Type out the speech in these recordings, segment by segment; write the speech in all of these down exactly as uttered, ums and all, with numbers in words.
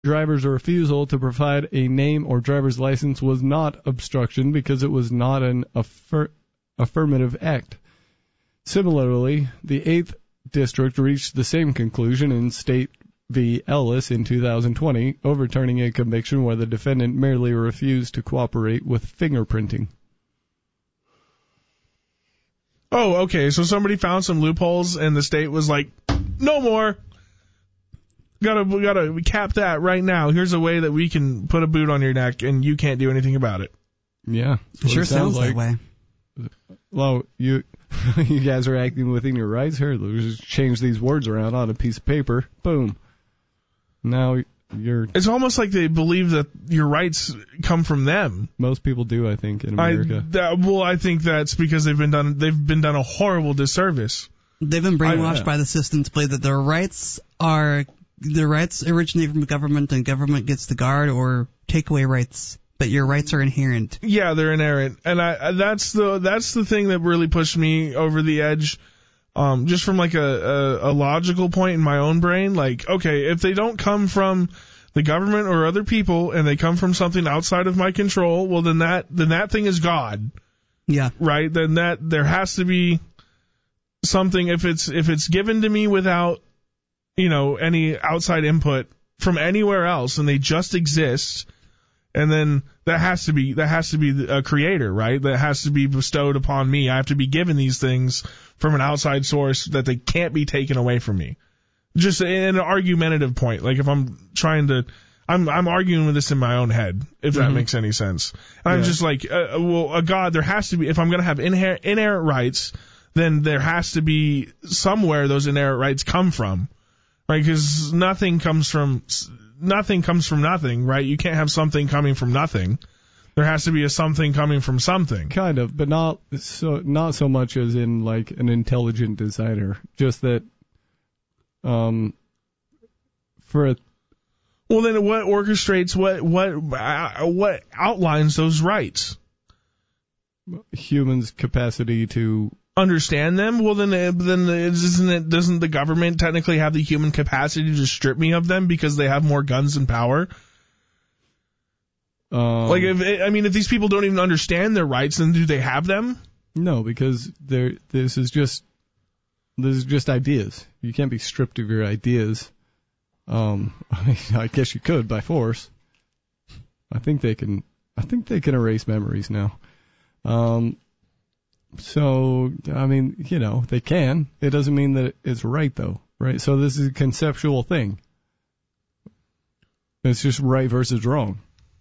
driver's refusal to provide a name or driver's license was not obstruction because it was not an affir- affirmative act. Similarly, the eighth District reached the same conclusion in State v. Ellis in two thousand twenty, overturning a conviction where the defendant merely refused to cooperate with fingerprinting. Oh, okay, so somebody found some loopholes and the state was like, no more. Gotta, we gotta we cap that right now. Here's a way that we can put a boot on your neck and you can't do anything about it. Yeah. Sure sounds like. that way. Well, you you guys are acting within your rights here. Let's just change these words around on a piece of paper. Boom. Now you're... It's almost like they believe that your rights come from them. Most people do, I think, in America. I, that, well, I think that's because they've been done they've been done a horrible disservice. They've been brainwashed I, yeah. by the system to believe that their rights are... The rights originate from the government, and government gets to guard or take away rights. But your rights are inherent. Yeah, they're inherent, and I that's the that's the thing that really pushed me over the edge. Um, just from like a, a a logical point in my own brain, like okay, if they don't come from the government or other people, and they come from something outside of my control, well then that then that thing is God. Yeah. Right. Then that there has to be something if it's if it's given to me without, you know, any outside input from anywhere else, and they just exist, and then that has to be that has to be a creator, right? That has to be bestowed upon me. I have to be given these things from an outside source that they can't be taken away from me. Just in an argumentative point, like if I'm trying to, I'm I'm arguing with this in my own head, if that mm-hmm. makes any sense. And yeah. I'm just like, uh, well, a God, there has to be. If I'm going to have inherent inherent rights, then there has to be somewhere those inherent rights come from. Right, because nothing comes from nothing comes from nothing, right? You can't have something coming from nothing. There has to be a something coming from something. Kind of, but not so not so much as in like an intelligent designer. Just that, um, for a well, then what orchestrates what what uh, what outlines those rights? Humans' capacity to understand them. Well, then, then isn't it? Doesn't the government technically have the human capacity to strip me of them because they have more guns and power? Um, like, if I mean, if these people don't even understand their rights, then do they have them? No, because they're. This is just. This is just ideas. You can't be stripped of your ideas. Um, I mean, I guess you could by force. I think they can. I think they can erase memories now. Um. So, I mean, you know, they can. It doesn't mean that it's right, though, right? So this is a conceptual thing. It's just right versus wrong.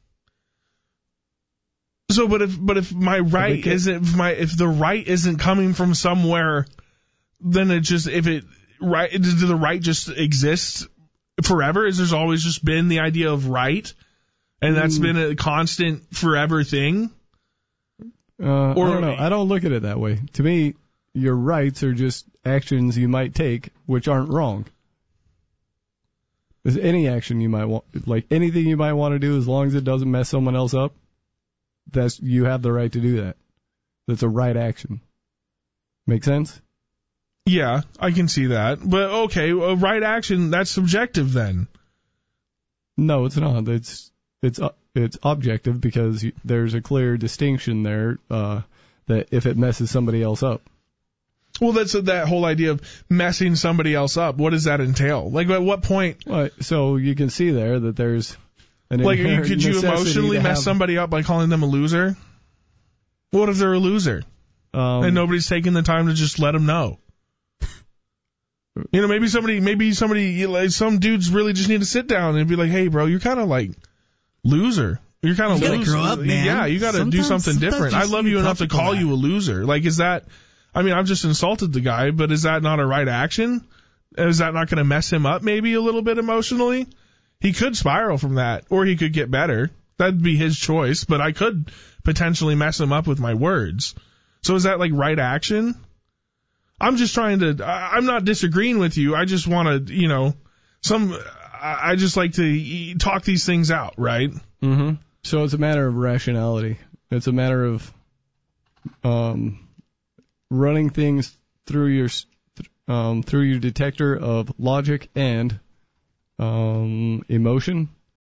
So, but if but if my right can, isn't if my if the right isn't coming from somewhere, then it just if it right does the right just exist forever? Is there's always just been the idea of right, and that's mm. been a constant forever thing? Uh, or, I don't know. I don't look at it that way. To me, your rights are just actions you might take, which aren't wrong. There's any action you might want, like anything you might want to do, as long as it doesn't mess someone else up. That's you have the right to do that. That's a right action. Make sense? Yeah, I can see that. But okay, a right action, that's subjective then. No, it's not. It's it's. Uh, It's objective because there's a clear distinction there uh, that if it messes somebody else up. Well, that's a, that whole idea of messing somebody else up. What does that entail? Like, at what point? Well, so you can see there that there's an like, inherent could you emotionally mess have... somebody up by calling them a loser? What if they're a loser um, and nobody's taking the time to just let them know? You know, maybe somebody, maybe somebody, like, some dudes really just need to sit down and be like, "Hey, bro, you're kind of like." Loser. You're kind of you loser. Grow up, man. Yeah, you got to do something different. I love you enough to call you a loser. Like, is that, I mean, I've just insulted the guy, but is that not a right action? Is that not going to mess him up maybe a little bit emotionally? He could spiral from that, or he could get better. That'd be his choice, but I could potentially mess him up with my words. So is that like right action? I'm just trying to, I'm not disagreeing with you. I just want to, you know, some, I just like to talk these things out, right? Mm-hmm. So it's a matter of rationality. It's a matter of um, running things through your um, through your detector of logic and um, emotion,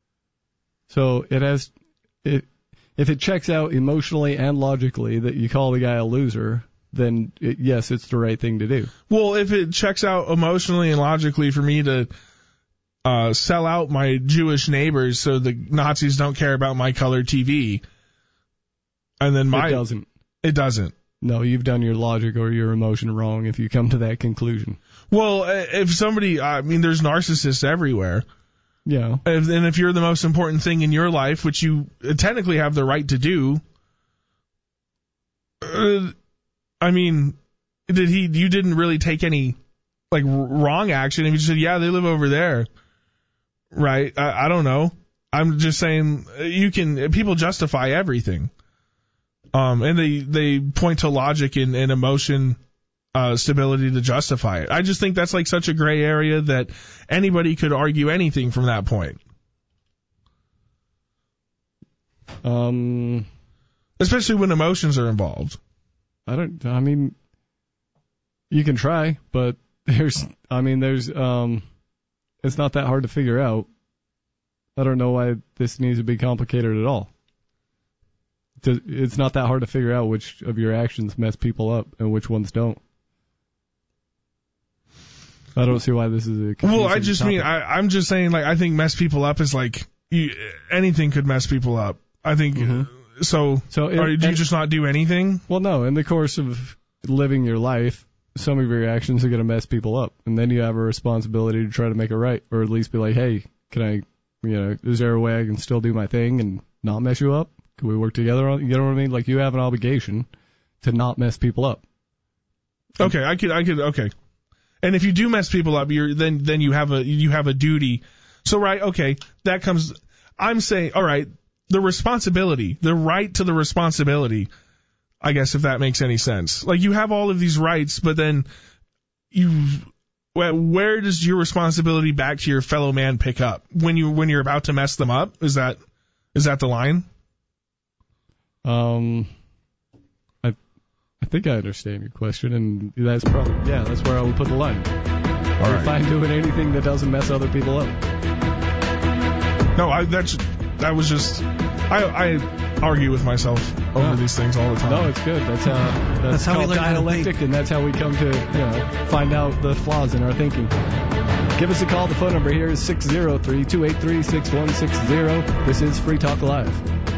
So it has, it, if it checks out emotionally and logically that you call the guy a loser, then it, yes, it's the right thing to do. Well, if it checks out emotionally and logically for me to uh, sell out my Jewish neighbors so the Nazis don't care about my color T V, and then my it doesn't. It doesn't. No, you've done your logic or your emotion wrong if you come to that conclusion. Well, if somebody, I mean, there's narcissists everywhere. Yeah. And if you're the most important thing in your life, which you technically have the right to do, uh, I mean, did he? You didn't really take any like wrong action. If you just said, yeah, they live over there, right? I, I don't know. I'm just saying you can. People justify everything, um, and they they point to logic and, and emotion. Uh, stability to justify it. I just think that's like such a gray area that anybody could argue anything from that point. Um, especially when emotions are involved. I don't. I mean, you can try, but there's. I mean, there's. Um, it's not that hard to figure out. I don't know why this needs to be complicated at all. It's not that hard to figure out which of your actions mess people up and which ones don't. I don't see why this is a well. I just topic. mean I, I'm just saying like I think mess people up is like you, anything could mess people up. I think mm-hmm. so. So it, or, do you just not do anything? Well, no. In the course of living your life, some of your actions are going to mess people up, and then you have a responsibility to try to make it right, or at least be like, hey, can I, you know, is there a way I can still do my thing and not mess you up? Can we work together on? You know what I mean? Like you have an obligation to not mess people up. Okay, I could, I could, okay. And if you do mess people up, you're then then you have a you have a duty. So right, okay, that comes. I'm saying, all right, the responsibility, the right to the responsibility. I guess if that makes any sense. Like you have all of these rights, but then you, where does your responsibility back to your fellow man pick up when you when you're about to mess them up? Is that is that the line? Um. I think I understand your question, and that's probably, yeah, that's where I would put the line. All right. Fine doing anything that doesn't mess other people up. No, I, that's, that was just, I, I argue with myself over yeah. these things all the time. No, it's good. That's how, that's, that's how called we dialectic, and that's how we come to, you know, find out the flaws in our thinking. Give us a call. The phone number here is six oh three, two eight three, six one six zero. This is Free Talk Live.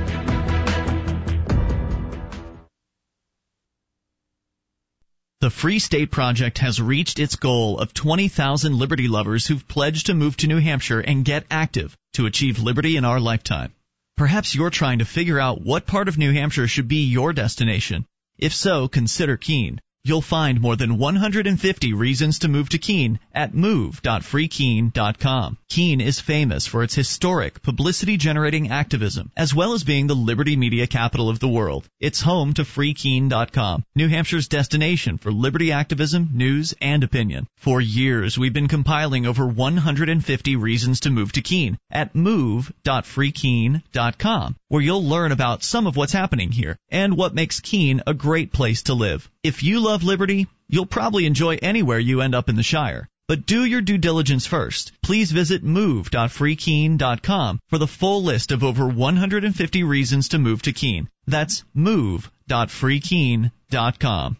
The Free State Project has reached its goal of twenty thousand liberty lovers who've pledged to move to New Hampshire and get active to achieve liberty in our lifetime. Perhaps you're trying to figure out what part of New Hampshire should be your destination. If so, consider Keene. You'll find more than one hundred fifty reasons to move to Keene at move dot free keene dot com. Keene is famous for its historic, publicity-generating activism, as well as being the liberty media capital of the world. It's home to free keene dot com, New Hampshire's destination for liberty activism, news, and opinion. For years, we've been compiling over one hundred fifty reasons to move to Keene at move dot free keene dot com, where you'll learn about some of what's happening here and what makes Keene a great place to live. If you love liberty, you'll probably enjoy anywhere you end up in the Shire. But do your due diligence first. Please visit move dot free keene dot com for the full list of over one hundred fifty reasons to move to Keene. That's move dot free keene dot com.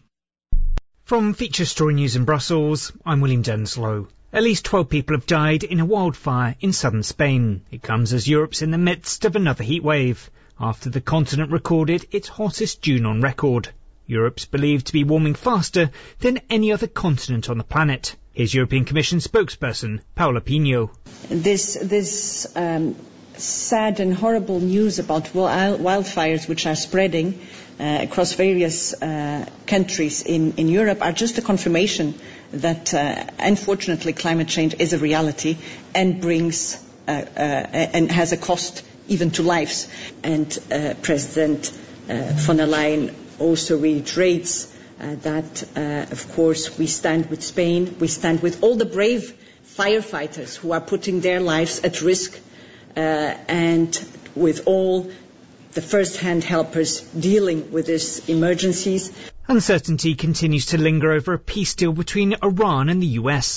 From Feature Story News in Brussels, I'm William Denslow. At least twelve people have died in a wildfire in southern Spain. It comes as Europe's in the midst of another heat wave, after the continent recorded its hottest June on record. Europe's believed to be warming faster than any other continent on the planet. Here's European Commission spokesperson Paula Pino. This, this um, sad and horrible news about wildfires which are spreading uh, across various uh, countries in, in Europe are just a confirmation that, uh, unfortunately, climate change is a reality and brings uh, uh, and has a cost even to lives. And uh, President uh, von der Leyen also reiterates uh, that, uh, of course, we stand with Spain, we stand with all the brave firefighters who are putting their lives at risk, uh, and with all the first-hand helpers dealing with these emergencies. Uncertainty continues to linger over a peace deal between Iran and the U S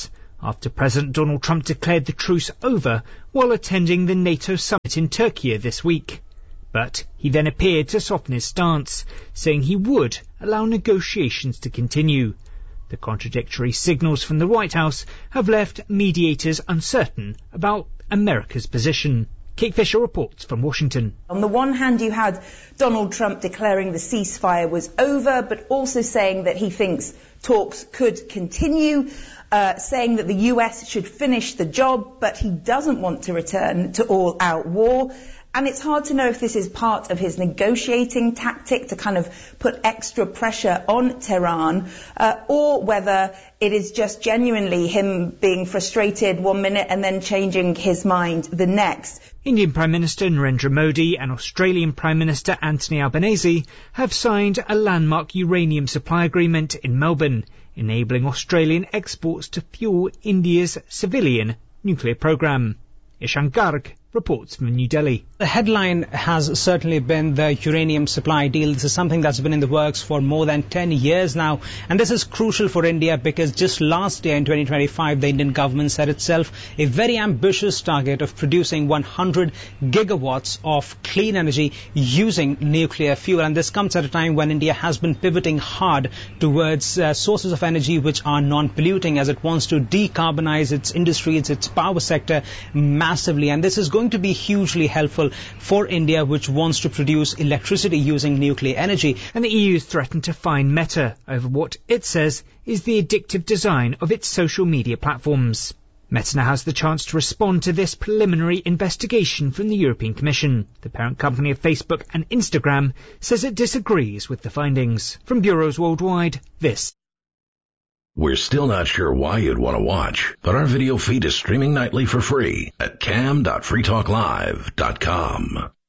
after President Donald Trump declared the truce over while attending the NATO summit in Turkey this week. But he then appeared to soften his stance, saying he would allow negotiations to continue. The contradictory signals from the White House have left mediators uncertain about America's position. Kate Fisher reports from Washington. On the one hand, you had Donald Trump declaring the ceasefire was over, but also saying that he thinks talks could continue, uh, saying that the U S should finish the job, but he doesn't want to return to all-out war. And it's hard to know if this is part of his negotiating tactic to kind of put extra pressure on Tehran, uh, or whether it is just genuinely him being frustrated one minute and then changing his mind the next. Indian Prime Minister Narendra Modi and Australian Prime Minister Anthony Albanese have signed a landmark uranium supply agreement in Melbourne, enabling Australian exports to fuel India's civilian nuclear program. Ishan Garg reports from New Delhi. The headline has certainly been the uranium supply deal. This is something that's been in the works for more than ten years now. And this is crucial for India because just last year in twenty twenty-five, the Indian government set itself a very ambitious target of producing one hundred gigawatts of clean energy using nuclear fuel. And this comes at a time when India has been pivoting hard towards uh, sources of energy which are non-polluting as it wants to decarbonize its industries, its power sector massively. And this is going to be hugely helpful for India, which wants to produce electricity using nuclear energy. And the E U has threatened to fine Meta over what it says is the addictive design of its social media platforms. Meta now has the chance to respond to this preliminary investigation from the European Commission. The parent company of Facebook and Instagram says it disagrees with the findings. From bureaus worldwide, this. We're still not sure why you'd want to watch, but our video feed is streaming nightly for free at cam dot free talk live dot com.